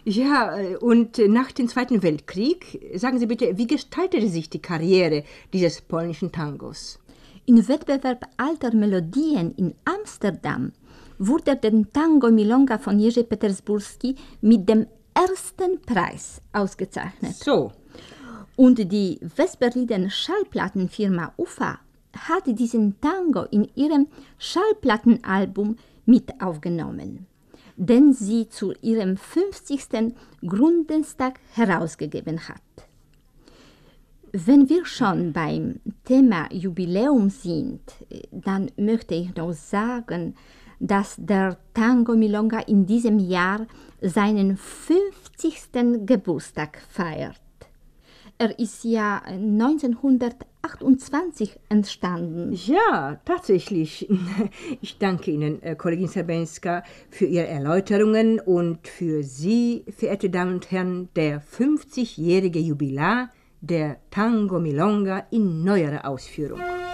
Ja, und nach dem Zweiten Weltkrieg, sagen Sie bitte, wie gestaltete sich die Karriere dieses polnischen Tangos? Im Wettbewerb alter Melodien in Amsterdam wurde der Tango Milonga von Jerzy Petersburski mit dem ersten Preis ausgezeichnet. So. Und die Vesperiden Schallplattenfirma UFA hat diesen Tango in ihrem Schallplattenalbum mit aufgenommen, den sie zu ihrem 50. Gründungstag herausgegeben hat. Wenn wir schon beim Thema Jubiläum sind, dann möchte ich noch sagen, dass der Tango Milonga in diesem Jahr seinen 50. Geburtstag feiert. Er ist ja 1928 entstanden. Ja, tatsächlich. Ich danke Ihnen, Kollegin Sabenska, für Ihre Erläuterungen und für Sie, verehrte Damen und Herren, der 50-jährige Jubilar der Tango Milonga in neuerer Ausführung.